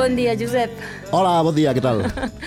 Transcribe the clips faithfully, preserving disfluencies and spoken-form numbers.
Bon dia, Josep. Hola, bon dia, què tal?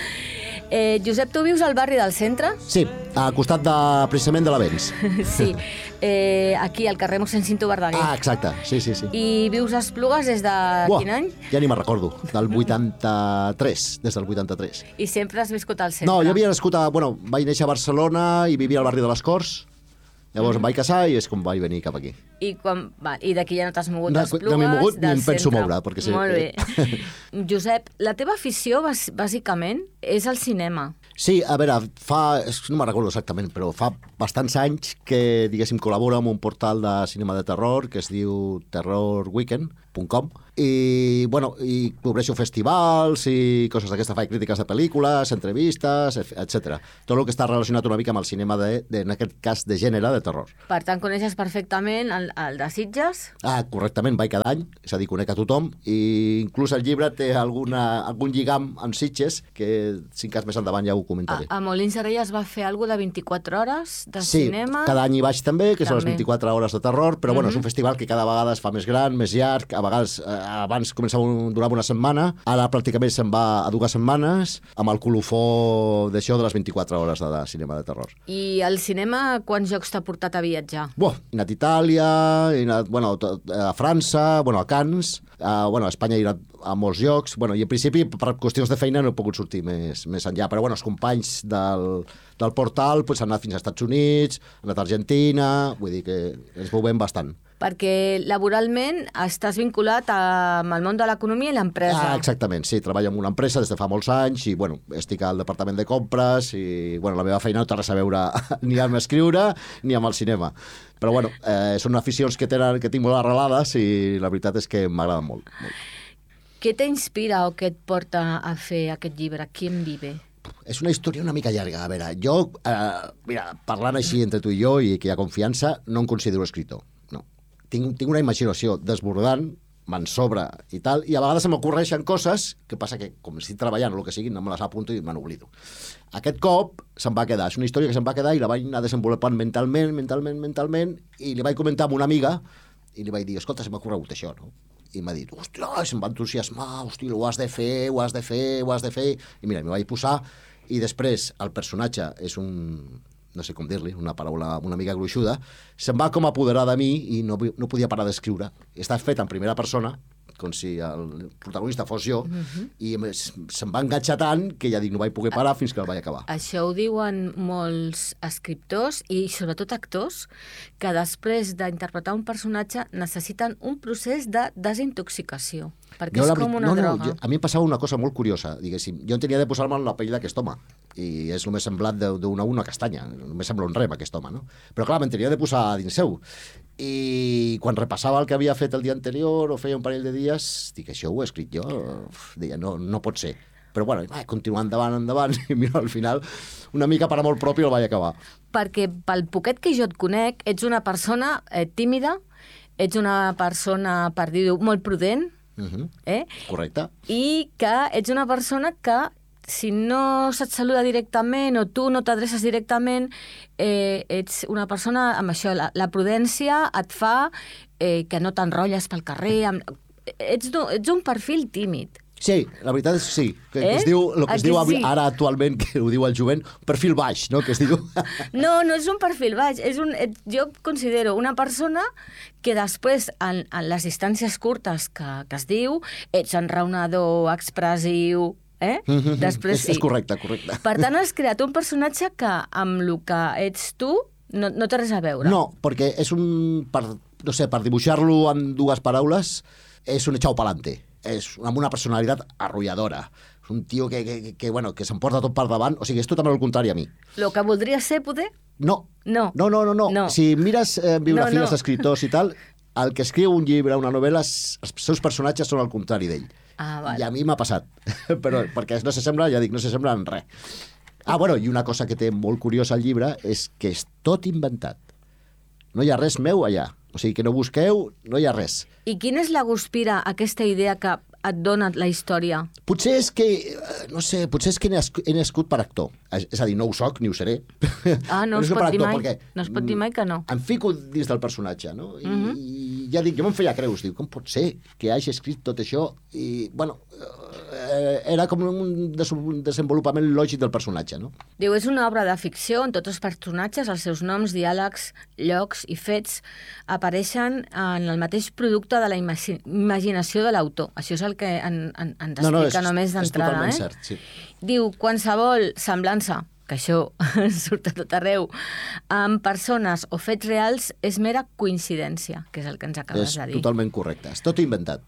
Eh, Josep, tu vius al barri del centre? Sí, al costat de, precisament de l'Avenç. Sí, eh, aquí al carrer mossèn Cinto Verdaguer. Ah, exacte, sí, sí, sí. I vius a Esplugues des de Buah, quin any? ja ni me'n recordo, del vuitanta-tres, des del vuitanta-tres. I sempre has viscut al centre? No, jo havia nascut a... Bueno, vaig néixer a Barcelona i vivia al barri de les Corts. Llavors em vaig casar i és com vaig venir cap aquí. I, quan, va, i d'aquí ja no t'has mogut No, d'Esplugues, no m'he mogut ni del em penso centre. moure, perquè sí. Molt bé. Josep, la teva afició, bàs- bàsicament, és el cinema. Sí, a veure, fa... no me'n recordo exactament, però fa bastants anys que, diguéssim, col·laboro amb un portal de cinema de terror que es diu terror weekend punt com i, bueno, i cobreixo festivals i coses d'aquesta, faig crítiques de pel·lícules, entrevistes, etcètera. Tot el que està relacionat una mica amb el cinema, de, de, en aquest cas, de gènere, de terror. Per tant, coneixes perfectament el, el de Sitges? Ah, correctament, vaig cada any, és a dir, conec a tothom, i inclús el llibre té alguna, algun lligam amb Sitges, que cinc anys més endavant ja ho comentaré. A, a Molins de Rei es va fer alguna de vint-i-quatre hores de Sí, cinema? cada any hi vaig també, que són les També. vint-i-quatre hores de terror, però bueno, Mhm. és un festival que cada vegada es fa més gran, més llarg, a vegades eh, abans començava un, durava una setmana, ara pràcticament se'n va a dues setmanes, amb el colofó d'això de les vint-i-quatre hores de, de cinema de terror. I el cinema, quants jocs t'ha portat a viatjar? Buah, he anat a Itàlia, he anat, bueno, tot- a França, bueno, a Cannes, a, bueno, a Espanya he anat a molts llocs, bueno, i en principi per qüestions de feina no he pogut sortir més, més enllà, però bueno, els companys del, del portal pues, han anat fins als Estats Units, han anat a Argentina, vull dir que ens movem bastant. Perquè laboralment estàs vinculat a, amb el món de l'economia i l'empresa. Ah, exactament, sí, treballo en una empresa des de fa molts anys i, bueno, estic al departament de compres i, bueno, la meva feina no té res a veure ni amb escriure ni amb el cinema. Però, bueno, eh, són aficions que, tenen, que tinc molt arrelades i la veritat és que m'agrada molt, molt. Què t'inspira o què et porta a fer aquest llibre? Qui en vive? És una història una mica llarga. A veure, jo, eh, mira, parlant així entre tu i jo i que hi ha confiança, no em considero escriptor, no. Tinc, tinc una imaginació desbordant, me'n sobra i tal, i a vegades se m'ocorreixen coses, que passa que, com estic treballant o el que sigui, no me les apunto i me n'oblido. Aquest cop se'n va quedar, és una història que se'n va quedar i la vaig anar desenvolupant mentalment, mentalment, mentalment, i li vaig comentar amb una amiga, i li vaig dir, escolta, se m'ha ocorregut això, no? I m'ha dit, hòstia, se'm va entusiasmar, hòstia, ho has de fer, ho has de fer, ho has de fer, i mira, m'hi vaig posar, i després el personatge és un... no sé com dir-li, una paraula una mica gruixuda, se'n va com apoderar de mi i no, no podia parar d'escriure. Està fet en primera persona, com si el protagonista fos jo, uh-huh. i a més, se'm va enganxar tant que ja dic, no vaig poder parar fins que el vaig acabar. Això ho diuen molts escriptors i sobretot actors que després d'interpretar un personatge necessiten un procés de desintoxicació, perquè Jo, és la, com una no, no, droga. jo, a mi em passava una cosa molt curiosa, diguéssim. Jo en tenia de posar-me en la pell d'aquest home, i és el més semblat d'una una castanya, només sembla un rem aquest home, no? Però clar, me'n tenia de posar dins seu. I quan repassava el que havia fet el dia anterior o feia un parell de dies, dic, això ho he escrit jo? Uf, deia, no, no pot ser. Però bueno, va, continuar endavant, endavant, i mira, al final, una mica per amor propi el vaig acabar. Perquè pel poquet que jo et conec, ets una persona eh, tímida, ets una persona, per dir-ho, molt prudent, Uh-huh. eh? Correcte. I que ets una persona que si no se't saluda directament o tu no t'adreces directament, eh, ets una persona amb això, la, la prudència et fa eh, que no t'enrotlles pel carrer, amb, ets, do, ets un perfil tímid. Sí, la veritat és sí, que, Eh? que es diu, el que A es que diu sí? ara actualment, que ho diu el jovent, perfil baix, no?, que es diu. No, no és un perfil baix, és un, et, jo considero una persona que després, en, en les distàncies curtes que, que es diu, ets enraonador, expressiu, eh? Després és, sí. és correcte, correcte. Per tant, has creat un personatge que amb el que ets tu no, no té res a veure. No, perquè és un, per, no sé, per dibuixar-lo en dues paraules, és un echau pa'lante. És amb una personalitat arrolladora. És un tio que, que, que, bueno, que s'emporta tot per davant. O sigui, és totalment el contrari a mi. Lo que voldria ser, poder? No. No. No, no, no. no. No. Si mires eh, biografies No, no. d'escriptors i tal, el que escriu un llibre, una novel·la, els seus personatges són el contrari d'ell. Ah, vale. I a mi m'ha passat. Però perquè no s'assembla, ja dic, no s'assembla en res. Ah, bueno, i una cosa que té molt curiosa al llibre és que és tot inventat. No hi ha res meu allà. O sigui, que no busqueu, no hi ha res. I quina és la guspira, aquesta idea que et dona la història? Potser és que, eh, no sé, potser és que he nascut, he nascut per actor. És, és a dir, no ho soc ni ho seré. Ah, no He es nascut pot per dir actor mai. perquè, No es pot dir mai que no. Em fico dins del personatge, no? I, Mhm. i ja dic, jo me'n feia creus, diu, com pot ser que hagi escrit tot això? I, bueno, eh, eh, era com un, des un desenvolupament lògic del personatge, no? Diu, és una obra de ficció on tots els personatges, els seus noms, diàlegs, llocs i fets apareixen en el mateix producte de la imagi imaginació de l'autor. Això és el que en, en, ens explica no, no, és, només d'entrada. És totalment eh? cert, sí. Diu, qualsevol semblança, que això surt a tot arreu, amb persones o fets reals és mera coincidència, que és el que ens acabes És de dir. totalment correcte, és tot inventat.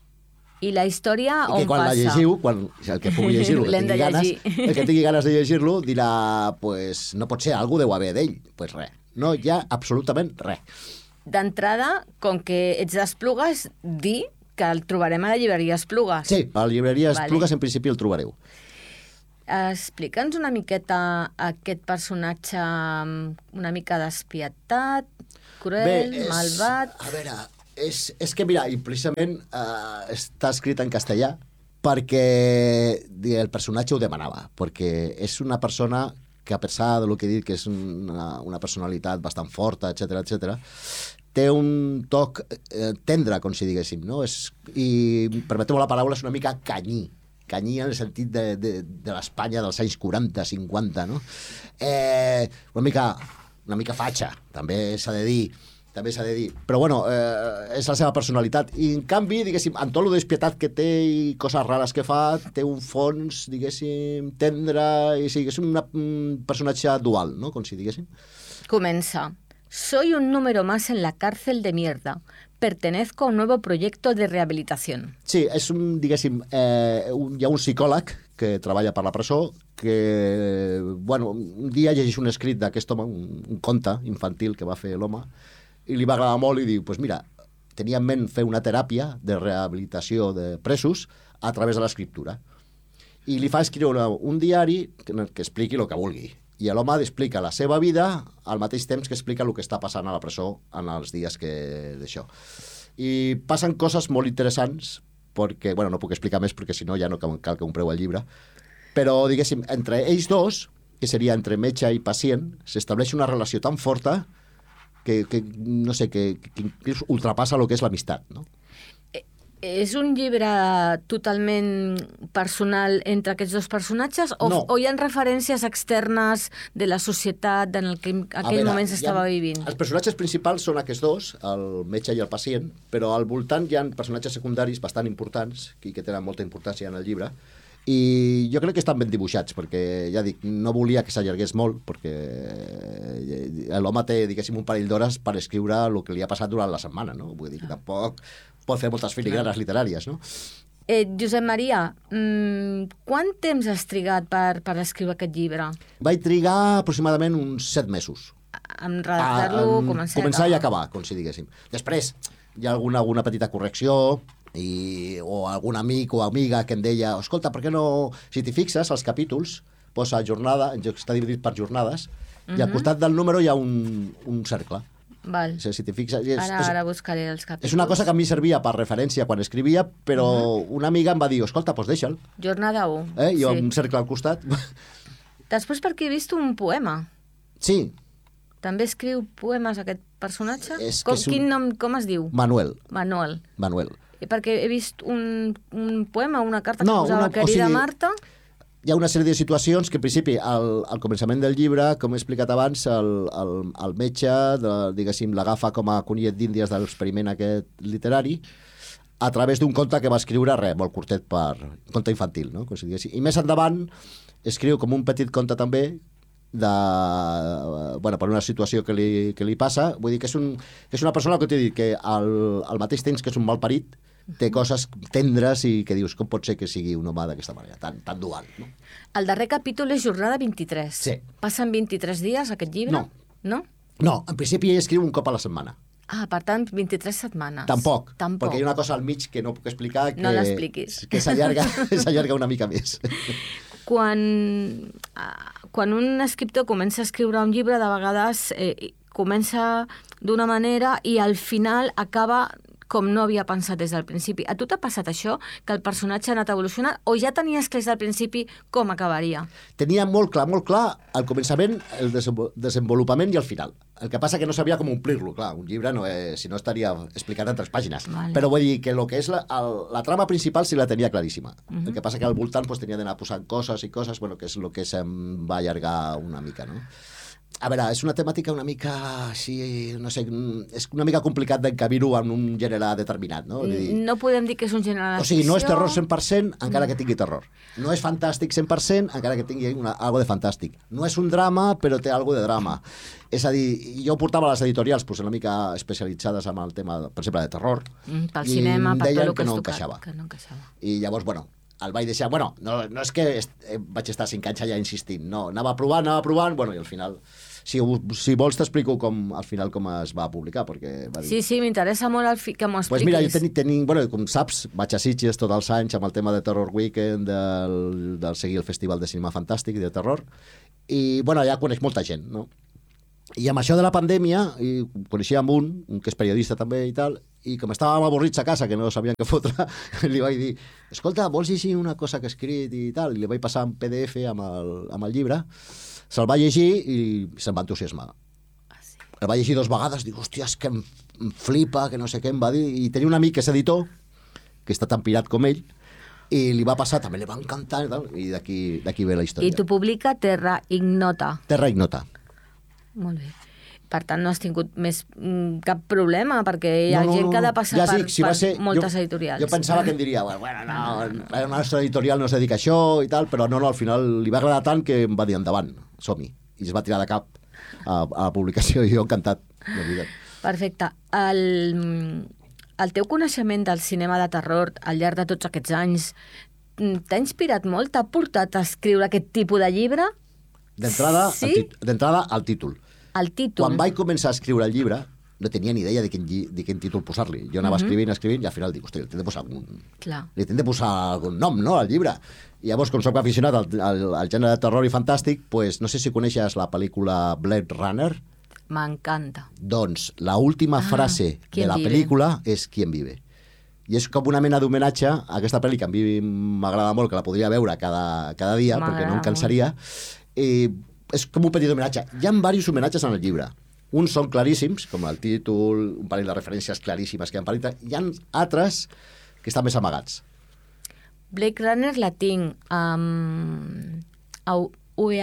I la història I on que quan passa? la llegiu, quan, el que pugui llegir-lo, que L'hem de tingui ganes, llegir. el que tingui ganes de llegir-lo dirà, pues, no pot ser, algú deu haver d'ell. Pues res, no hi ha absolutament res. D'entrada, com que ets d'Esplugues, dir que el trobarem a la llibreria Esplugues. Sí, a la llibreria Vale. Esplugues en principi el trobareu. Explica'ns una miqueta aquest personatge una mica despietat, cruel, Bé, és, malvat... A veure, és, és que, mira, i precisament eh, està escrit en castellà perquè el personatge ho demanava, perquè és una persona que, a pesar del que he dit, que és una, una personalitat bastant forta, etcètera, etcètera, té un toc eh, tendre, com si diguéssim, no? És, i, permeteu la paraula, és una mica canyí, canyí en el sentit de, de, de l'Espanya dels anys quaranta, cinquanta, no? Eh, una mica, una mica fatxa, també s'ha de dir, també s'ha de dir. Però, bueno, eh, és la seva personalitat. I, en canvi, diguéssim, amb tot el despietat que té i coses rares que fa, té un fons, diguéssim, tendre, i sí, és una, un personatge dual, no?, com si diguéssim. Comença. Soy un número más en la cárcel de mierda. Pertenezco a un nuevo proyecto de rehabilitación. Sí, és un, diguéssim, eh, un, hi ha un psicòleg que treballa per la presó que, bueno, un dia llegeix un escrit d'aquest home, un, un conte infantil que va fer l'home, i li va agradar molt i diu, pues mira, tenia en ment fer una teràpia de rehabilitació de presos a través de l'escriptura. I li fa escriure un diari que, que expliqui el que vulgui. I l'home explica la seva vida al mateix temps que explica el que està passant a la presó en els dies que d'això. I passen coses molt interessants, perquè, bueno, no puc explicar més perquè si no ja no cal que compreu el llibre, però, diguéssim, entre ells dos, que seria entre metge i pacient, s'estableix una relació tan forta que, que no sé, que, que inclús ultrapassa el que és l'amistat, no? És un llibre totalment personal entre aquests dos personatges o, no. o hi ha referències externes de la societat en el que en aquell moment s'estava vivint? Els personatges principals són aquests dos, el metge i el pacient, però al voltant hi ha personatges secundaris bastant importants i que tenen molta importància en el llibre, i jo crec que estan ben dibuixats, perquè, ja dic, no volia que s'allargués molt, perquè l'home té, diguéssim, un parell d'hores per escriure el que li ha passat durant la setmana, no? Vull dir que tampoc pot fer moltes filigranes literàries, no? Eh, Josep Maria, mmm, quant temps has trigat per, per escriure aquest llibre? Vaig trigar aproximadament uns set mesos. En redactar-lo, començar, començar i acabar, com si diguéssim. Després hi ha alguna, alguna petita correcció, i, o algun amic o amiga que em deia, escolta, per què no, si t'hi fixes, els capítols posa jornada, està dividit per jornades, uh-huh. i al costat del número hi ha un, un cercle. Val. O sigui, si t'hi fixes, és, ara, ara buscaré els capítols. És una cosa que a mi servia per referència quan escrivia, però uh-huh. una amiga em va dir, escolta, doncs deixa'l. Jornada u. Eh? I sí. un cercle al costat. Després perquè he vist un poema. Sí. També escriu poemes aquest personatge? És com, és un... Quin nom, com es diu? Manuel. Manuel. Manuel. I perquè he vist un, un poema, una carta no, que posava una, querida o sigui, Marta. Hi ha una sèrie de situacions que, en principi, al, al començament del llibre, com he explicat abans, el, el, el metge, de, diguéssim, l'agafa com a conillet d'índies de l'experiment aquest literari, a través d'un conte que va escriure, res, molt curtet per... un conte infantil, no? Com si diguéssim. I més endavant escriu com un petit conte també de, bueno, per una situació que li, que li passa. Vull dir que és, un, que és una persona que t'he dit que al, al mateix temps que és un malparit, té coses tendres i que dius, com pot ser que sigui un home d'aquesta manera, tan, tan dual, no? El darrer capítol és jornada vint-i-tres. Sí. Passen vint-i-tres dies aquest llibre? No. No? No, en principi ell escriu un cop a la setmana. Ah, per tant, vint-i-tres setmanes. Tampoc, Tampoc. perquè hi ha una cosa al mig que no puc explicar que, no l'expliquis. que s'allarga s'allarga una mica més. Quan, quan un escriptor comença a escriure un llibre, de vegades eh, comença d'una manera i al final acaba com no havia pensat des del principi. A tu t'ha passat això, que el personatge ha anat evolucionant, o ja tenies clar des del principi com acabaria? Tenia molt clar, molt clar, al començament, el desenvolupament i el final. El que passa que no sabia com omplir-lo, clar, un llibre no és, si no estaria explicat en tres pàgines. Vale. Però vull dir que el que és la, el, la trama principal sí la tenia claríssima. Uh-huh. El que passa que al voltant pues, tenia d'anar posant coses i coses, bueno, que és el que se'm va allargar una mica, no? A veure, és una temàtica una mica així, no sé, és una mica complicat d'encabir-ho en un gènere determinat, no? Dir... No podem dir que és un gènere de O sigui, no és ficció. terror cent per cent, encara que tingui terror. No és fantàstic cent per cent, encara que tingui una, algo de fantàstic. No és un drama, però té algo de drama. És a dir, jo portava a les editorials pues, una mica especialitzades en el tema, per exemple, de terror. Mm, pel i cinema, em per tot deien el que, que no has tocat, encaixava. que no encaixava. I llavors, bueno, el vaig deixar... Bueno, no, no és que est, eh, vaig estar cinc anys allà insistint, no, anava provant, anava provant, bueno, i al final... Si, si vols t'explico com, al final com es va publicar, perquè va dir... Sí, sí, m'interessa molt el fi, que m'ho expliquis. Pues mira, jo teni, teni, bueno, com saps, vaig a Sitges tots els anys amb el tema de Terror Weekend, del, del seguir el Festival de Cinema Fantàstic i de Terror, i bueno, allà coneix molta gent, no? I amb això de la pandèmia, i coneixíem un, un que és periodista també i tal, i com estàvem avorrits a casa, que no sabien què fotre, li vaig dir, escolta, vols llegir una cosa que he escrit i tal? I li vaig passar en P D F amb el, amb el llibre, se'l va llegir i se'm va entusiasmar. Ah, sí. El va llegir dos vegades, dic, hòstia, és que em, em flipa, que no sé què em va dir, i tenia un amic que és editor, que està tan pirat com ell, i li va passar, també li va encantar, i, tal, i d'aquí d'aquí ve la història. I tu publica Terra Ignota. Terra Ignota. Molt bé. Per tant, no has tingut més mm, cap problema, perquè hi ha No, no, gent no, que ha de no. passar Ja per, sí, si per va ser- moltes jo- editorials. Jo pensava que em diria, bueno, bueno, no, la nostra editorial no es dedica a això i tal, però no, no, al final li va agradar tant que em va dir endavant, som-hi. I es va tirar de cap a, a la publicació i jo encantat, de veritat. Perfecte. El, el teu coneixement del cinema de terror al llarg de tots aquests anys mm, t'ha inspirat molt? T'ha portat a escriure aquest tipus de llibre? D'entrada, Sí? el tit- d'entrada al títol. El títol? Quan vaig començar a escriure el llibre, no tenia ni idea de quin, lli- de quin títol posar-li. Jo anava escrivint, escrivint, i al final dic, hosti, li tinc de posar algun, Clar. li tinc de posar algun nom, no?, al llibre. I llavors, com soc aficionat al, al, al gènere de terror i fantàstic, pues, no sé si coneixes la pel·lícula Blade Runner. M'encanta. Doncs la última Ah, frase de ¿quién la vive? pel·lícula és Qui vive. I és com una mena d'homenatge a aquesta pel·li que a mi m'agrada molt, que la podria veure cada, cada dia, perquè no em M'agrada cansaria. I és com un petit homenatge. Hi ha diversos homenatges en el llibre. Uns són claríssims, com el títol, un parell de referències claríssimes que hi ha en pel·lícula. Hi ha altres que estan més amagats. Blade Runner la tinc um, a V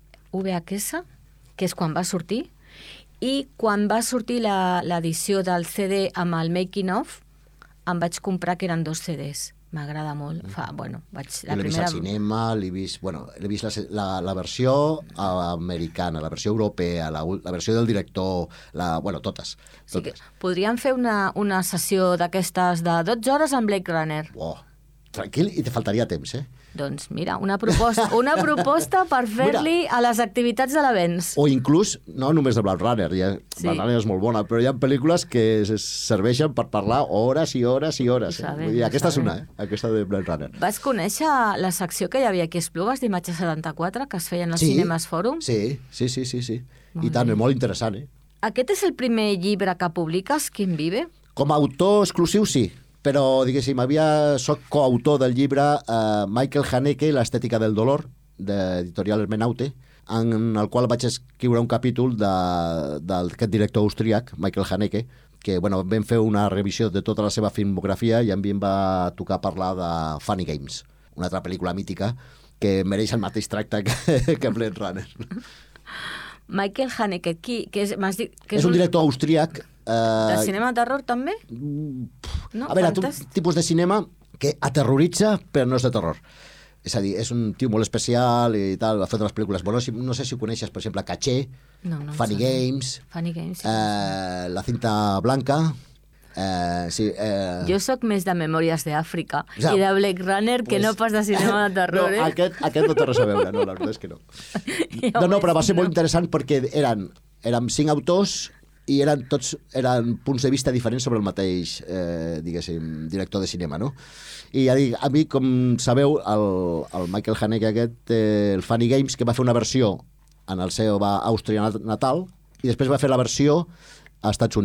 H S, que és quan va sortir, i quan va sortir la- l'edició del C D amb el making of, em vaig comprar que eren dos C Ds. M'agrada molt. Fa, bueno, vaig, la Jo l'he vist primera... al cinema, l'he vist, bueno, l'he vist la, la, la versió americana, la versió europea, la, la versió del director, la, bueno, totes. Sí que totes. podríem fer una, una sessió d'aquestes de dotze hores amb Blade Runner. Oh, tranquil, i te faltaria temps, eh? Doncs mira, una proposta, una proposta per fer-li a les activitats de l'avenç. O inclús, no només de Blade Runner, ja, Sí. Blade Runner és molt bona, però hi ha pel·lícules que es serveixen per parlar hores i hores i hores. Ho Eh? sabem, Vull dir, ho aquesta és sabem. una, eh? Aquesta de Blade Runner. Vas conèixer la secció que hi havia aquí a Esplugues d'Imatge setanta-quatre que es feien als Cinemes Fòrum? Sí, sí, sí, sí, sí. Molt I tant, bé. és molt interessant, eh? Aquest és el primer llibre que publiques, Quin vive? Com a autor exclusiu, sí, però, diguéssim, havia, soc coautor del llibre eh, Michael Haneke, l'estètica del dolor, d'Editorial Hermenaute, en el qual vaig escriure un capítol de- d'aquest director austríac, Michael Haneke, que bueno, vam fer una revisió de tota la seva filmografia i a mi em va tocar parlar de Funny Games, una altra pel·lícula mítica que mereix el mateix tracte que, que Blade Runner. Michael Haneke, qui, que és, m'has dit, que És un director austríac. de Eh, cinema de terror també? No, a veure, un fantàstic. tipus de cinema que aterroritza, però no és de terror. És a dir, és un tio molt especial i tal, ha fet unes pel·lícules bones. No sé si ho coneixes, per exemple, Caché, No, no em Funny sona. Games, Funny Games, sí. eh, La cinta blanca... Eh, sí, eh, Jo sóc més de Memòries d'Àfrica Ja. i de Blade Runner que pues- no pas de cinema de terror, no, eh? aquest, aquest no té res a veure, no, la veritat és que no. Ja No, no, ho però va veig, ser molt no. interessant perquè eren, érem cinc autors i eren tots eren punts de vista diferents sobre el mateix, eh, diguéssim, director de cinema, no? I ja dic, a mi, com sabeu, el, el Michael Haneke aquest, eh, el Funny Games, que va fer una versió en el seu va Àustria natal, i després va fer la versió als Estats Units,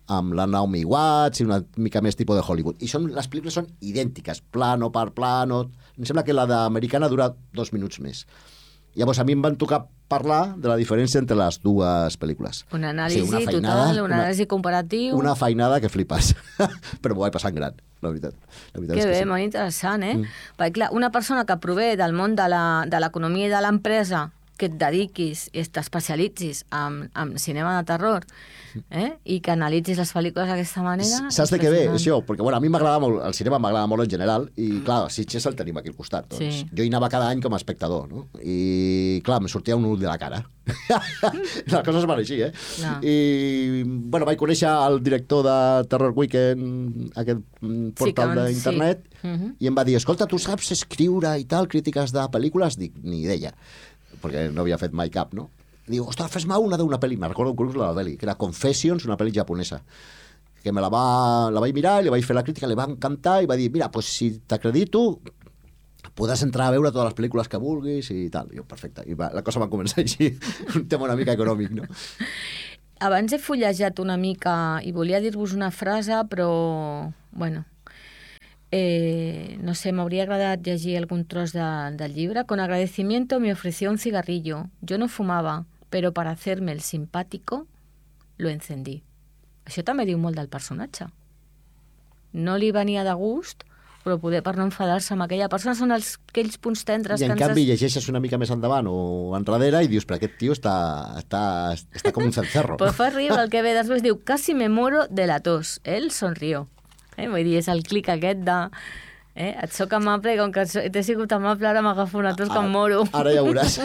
amb la Naomi Watts i una mica més tipus de Hollywood. I són, les pel·lícules són idèntiques, plano per plano. Em sembla que la d'americana dura dos minuts més. Llavors, a mi em van tocar parlar de la diferència entre les dues pel·lícules. Una anàlisi o sigui, una feinada, total, una anàlisi comparatiu... Una feinada que flipes. Però m'ho vaig passar en gran, la veritat. La veritat que és que bé, sí. molt interessant, eh? Mm. Perquè, clar, una persona que prové del món de la- de l'economia i de l'empresa, que et dediquis i t'especialitzis en, en cinema de terror, eh? I que analitzis les pel·lícules d'aquesta manera... Saps de què ve, impressionant. això? Perquè, bueno, a mi m'agrada molt, el cinema m'agrada molt en general, i, clar, Sitges el tenim aquí al costat. Doncs. Sí. Jo hi anava cada any com a espectador, no? I, clar, em sortia un ull de la cara. Les coses van així, eh? No. I, bueno, vaig conèixer el director de Terror Weekend, aquest mm, portal Sí, que- d'internet, sí. Mhm. i em va dir, escolta, tu saps escriure i tal, crítiques de pel·lícules? Dic, ni idea, perquè no havia fet mai cap, no? Diu, ostres, fes-me una d'una pel·li. Me recordo un curs la pel·li, que era Confessions, una pel·li japonesa. Que me la, va, la vaig mirar, li vaig fer la crítica, li va encantar i va dir, mira, pues, si t'acredito, podràs entrar a veure totes les pel·lícules que vulguis i tal. I jo, perfecte. I va, la cosa va començar així, un tema una mica econòmic, no? Abans he fullejat una mica i volia dir-vos una frase, però, bueno, eh, no sé, m'hauria agradat llegir algun tros de, del llibre. Con agradecimiento me ofreció un cigarrillo. Yo no fumaba, pero para hacerme el simpático lo encendí. Això també diu molt del personatge. No li venia de gust, però poder per no enfadar-se amb aquella persona són els, aquells punts tendres I en que ens... canvi llegeixes una mica més endavant o enrere i dius, però aquest tio està, està, està com un cencerro. Pues fa riure el que ve després, diu, casi me muero de la tos. Él sonrió. Eh? Vull dir, és el clic aquest de... Eh? Et soc amable i com que t'he sigut amable ara m'agafo una tos que em moro. Ara ja veuràs.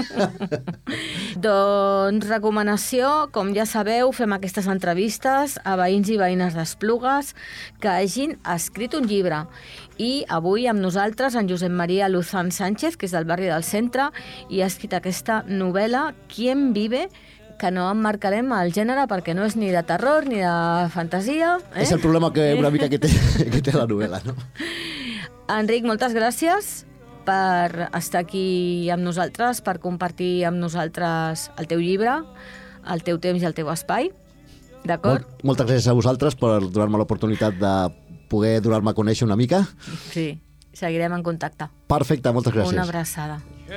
Doncs recomanació, com ja sabeu, fem aquestes entrevistes a veïns i veïnes d'Esplugues que hagin escrit un llibre. I avui amb nosaltres en Josep Maria Luzán Sánchez, que és del barri del Centre, i ha escrit aquesta novel·la Quién vive?, que no emmarcarem el gènere perquè no és ni de terror ni de fantasia. Eh? És el problema que una mica que té, que té la novel·la, no? Enric, moltes gràcies per estar aquí amb nosaltres, per compartir amb nosaltres el teu llibre, el teu temps i el teu espai. D'acord? Molt, moltes gràcies a vosaltres per donar-me l'oportunitat de poder donar-me a conèixer una mica. Sí, seguirem en contacte. Perfecte, moltes gràcies. Una abraçada.